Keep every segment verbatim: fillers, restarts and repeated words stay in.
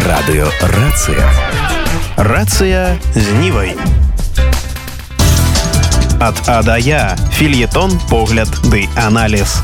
Радыё «Рацыя». Рацыя з Нівай. Ад А да Я. Фельетон, погляд ды аналіз.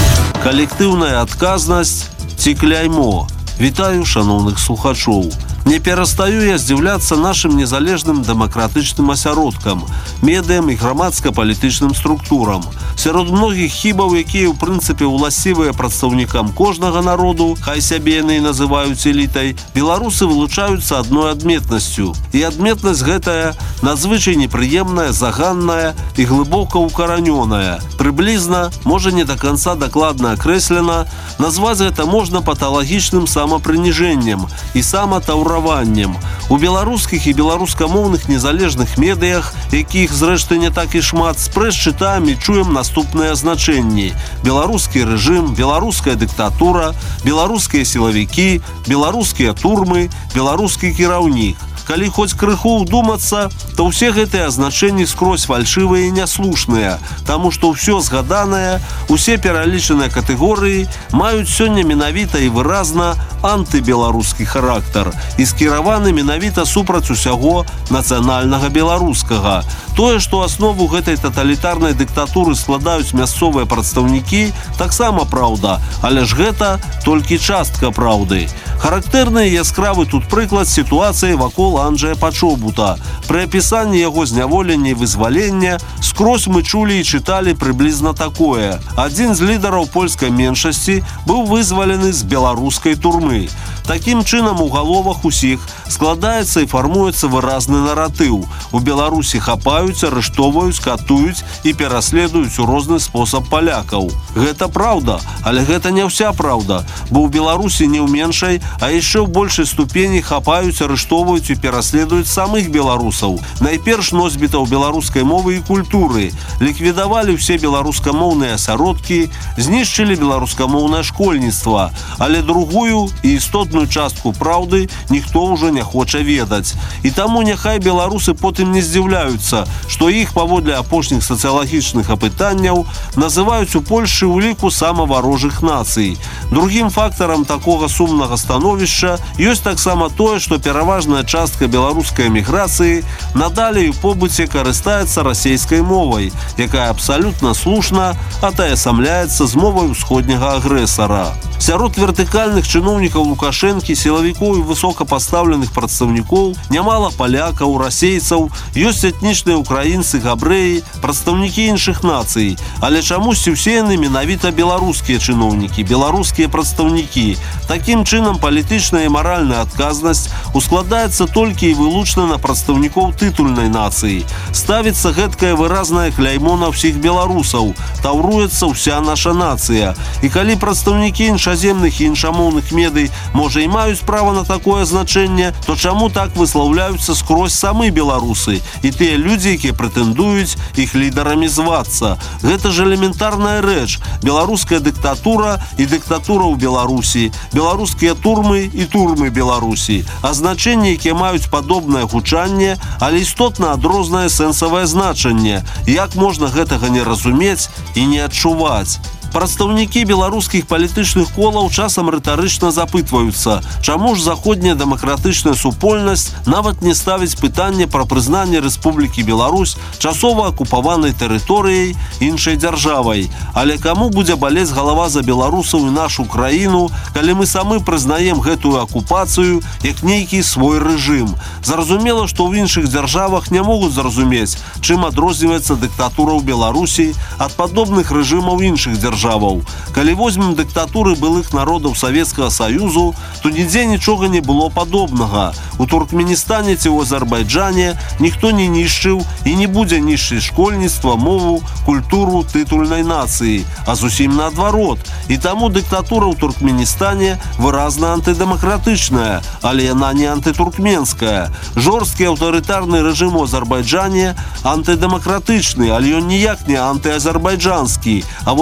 Калектыўная адказнасць ці кляймо. Вітаю шаноўных слухачоў. Не перастаю я здзіўляцца нашым незалежным дэмакратычным асяродкам, медыям і грамадска-палітычным структурам. Сярод многіх хібаў, якія ў прынцыпе ўласцівыя прадстаўнікам кожнага народу, хай сябе яны і называюць элітай, беларусы вылучаюцца адной адметнасцю. І адметнасць гэтая надзвычай непрыемная, заганная і глыбока укаранёная. Прыблізна, можа не да канца дакладна акрэслена, назваць гэта можна паталагічным самапрыніжэннем і саматаўраваннем. У беларускіх і беларускамоўных незалежных медыях, якіх зрэшты не так і шмат, спрэс чытаем і чуем наступныя значэнні: беларускі рэжым, беларуская дыктатура, беларускія сілавікі, беларускія турмы, беларускі кіраўнік. Калі хоць крыху ўдумацца, то ўсе гэтыя азначэнні скрозь фальшывыя і няслушныя, таму што ўсё згаданае, усе пералічаныя катэгорыі маюць сёння менавіта і выразна антыбеларускі характар і скіраваны менавіта супраць усяго нацыянальнага беларускага. Тое, што аснову гэтай таталітарнай дыктатуры складаюць мясцовыя прадстаўнікі, таксама праўда, але ж гэта толькі частка праўды. Характэрны і яскравы тут прыклад сітуацыі вакол Анджэя Пачобута. Пры апісанні яго зняволення і вызвалення скрозь мы чулі і чыталі прыблізна такое: адзін з лідараў польскай меншасці быў вызвалены з беларускай турмы. Такім чынам у галовах усіх складаецца і фармуецца выразны наратыў. У Беларусі хапаюць, арыштоўваюць, катуюць і пераследуюць у розны спосаб палякаў. Гэта праўда, але гэта не ўся праўда, бо ў Беларусі не ў меншай, а яшчэ ў большай ступені хапаюць, арыштоўваюць і пераследуюць самых беларусаў. Найперш носьбітаў беларускай мовы і культуры, ліквідавалі ўсе беларускамоўныя асяродкі, знішчылі беларускамоўнае школьніцтва, але другую і істотную частку праўды ніхто ўжо не хоча ведаць. І таму няхай беларусы потым не здзіўляюцца, што іх паводле апошніх сацыялагічных апытанняў называюць у Польшчы ў ліку самаварожых нацый. Другім фактарам такога сумнага становішча ёсць таксама тое, што пераважная частка беларускай эміграцыі надалей у побыце карыстаецца расейскай мовай, якая абсалютна слушна атаясамляецца з мовай усходняга агрэсара. Сярод вертыкальных чыноўнікаў Лукашэнкі, сілавікоў і высокапастаўленых прадстаўнікоў нямала палякаў, расейцаў, ёсць этнічныя ўкраінцы, габрэі, прадстаўнікі іншых нацый. Але чамусьці ўсе яны менавіта беларускія чыноўнікі, беларускія прадстаўнікі. Такім чынам палітычная і маральная адказнасць ускладаецца толькі і вылучна на прадстаўнікоў тытульнай нацыі. Ставіцца гэткае выразнае кляймо на ўсіх беларусаў, таўруецца ўся наша нацыя. І калі прадстаўнікі іншаземных і іншамоўных медый, можа, і маюць права на такое значэнне, то чаму так выслаўляюцца скрозь самы беларусы і тыя людзі, якія прэтэндуюць іх лідарамі звацца? Гэта ж элементарная рэч. Беларуская дыктатура і дыктатура ў Беларусі, беларускія турмы і турмы Беларусі. Азначэнні, якія маюць падобнае гучанне, але істотна адрознае сэнсавае значэнне. Як можна гэтага не разумець і не адчуваць? Прадстаўнікі беларускіх палітычных колаў часам рытарычна запытваюцца, чаму ж заходняя дэмакратычная супольнасць нават не ставіць пытанне пра прызнанне Рэспублікі Беларусь часова акупаванай тэрыторыяй іншай дзяржавай. Але каму будзе балець галава за беларусаў і нашу краіну, калі мы самы прызнаем гэтую акупацыю як нейкі свой рэжым? Зразумела, што ў іншых дзяржавах не могуць зразумець, чым адрозніваецца дыктатура ў Беларусі ад падобных рэжымаў іншых дзяржаў. Калі возьмем дыктатуры былых народаў Савецкага Саюзу, то нідзе нічога не было падобнага. У Туркменістане ці ў Азербайджане ніхто не нішчыў і не будзе нішчыць школьніцтва, мову, культуру тытульнай нацыі, а зусім наадварот. І таму дыктатура ў Туркменістане выразна антыдэмакратычная, але яна не антытуркменская. Жорсткі аўтарытарны рэжым у Азербайджане антыдэмакратычны, але ён ніяк не антыазербайджанскі. А вось улада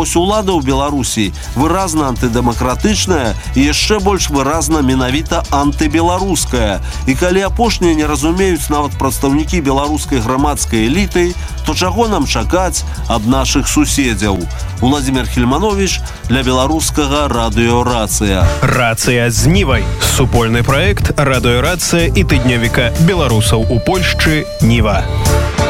ўлада ў Беларусі выразна антыдэмакратычная і яшчэ больш выразна менавіта антыбеларуская. І калі апошнія не разумеюць нават прадстаўнікі беларускай грамадскай эліты, то чаго нам чакаць ад нашых суседзяў? Владимир Хельманович для беларускага радыё «Рацыя». «Рацыя з Нівай» – супольны праект радыё «Рацыя» і тыднёвіка беларусаў у Польшчы «Ніва».